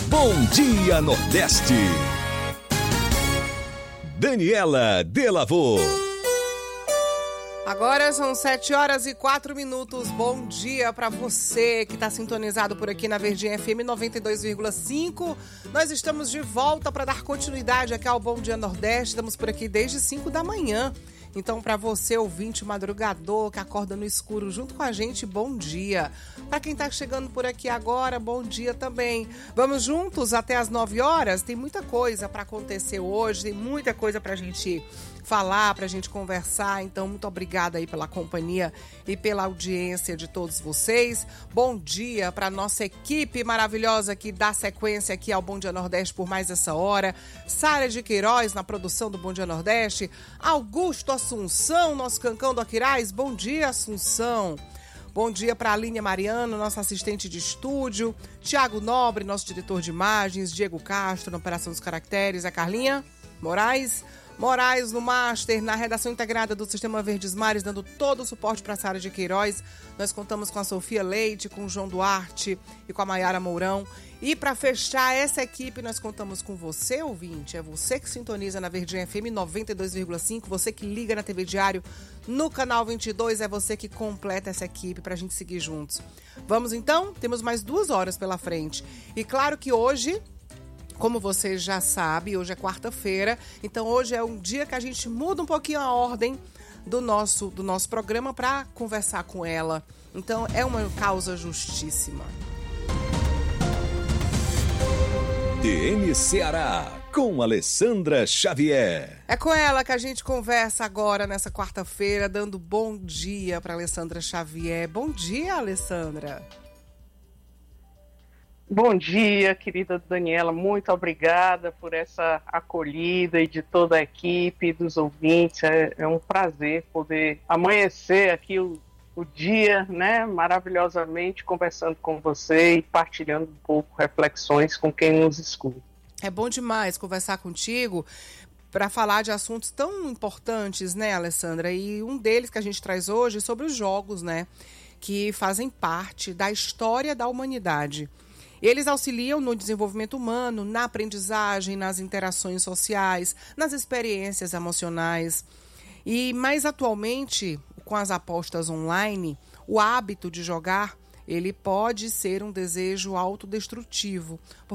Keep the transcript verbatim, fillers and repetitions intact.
Bom Dia Nordeste. Daniela Delavô. Agora são sete horas e quatro minutos. Bom dia para você que está sintonizado por aqui na Verdinha F M noventa e dois vírgula cinco. Nós estamos de volta para dar continuidade aqui ao Bom Dia Nordeste. Estamos por aqui desde cinco da manhã. Então, para você, ouvinte madrugador, que acorda no escuro junto com a gente, bom dia. Para quem está chegando por aqui agora, bom dia também. Vamos juntos até as nove horas? Tem muita coisa para acontecer hoje, tem muita coisa para a gente falar, para a gente conversar. Então, muito obrigada aí pela companhia e pela audiência de todos vocês. Bom dia para nossa equipe maravilhosa que dá sequência aqui ao Bom Dia Nordeste por mais essa hora. Sara de Queiroz na produção do Bom Dia Nordeste. Augusto Assunção, nosso cancão do Aquiraz. Bom dia, Assunção. Bom dia para a Aline Mariano, nossa assistente de estúdio. Tiago Nobre, nosso diretor de imagens. Diego Castro, na Operação dos Caracteres. A Carlinha Moraes. Moraes no Master, na redação integrada do Sistema Verdes Mares, dando todo o suporte para a Sara de Queiroz. Nós contamos com a Sofia Leite, com o João Duarte e com a Maiara Mourão. E para fechar essa equipe, nós contamos com você, ouvinte. É você que sintoniza na Verdinha F M noventa e dois vírgula cinco, você que liga na T V Diário no canal vinte e dois, é você que completa essa equipe para a gente seguir juntos. Vamos então? Temos mais duas horas pela frente. E claro que hoje, como você já sabe, hoje é quarta-feira, então hoje é um dia que a gente muda um pouquinho a ordem do nosso, do nosso programa para conversar com ela. Então é uma causa justíssima. T N Ceará, com Alessandra Xavier. É com ela que a gente conversa agora nessa quarta-feira, dando bom dia para Alessandra Xavier. Bom dia, Alessandra. Bom dia, querida Daniela, muito obrigada por essa acolhida e de toda a equipe, dos ouvintes. É, é um prazer poder amanhecer aqui o, o dia, né, maravilhosamente conversando com você e partilhando um pouco reflexões com quem nos escuta. É bom demais conversar contigo para falar de assuntos tão importantes, né, Alessandra? E um deles que a gente traz hoje é sobre os jogos, né, que fazem parte da história da humanidade. Eles auxiliam no desenvolvimento humano, na aprendizagem, nas interações sociais, nas experiências emocionais. E mais atualmente, com as apostas online, o hábito de jogar, ele pode ser um desejo autodestrutivo,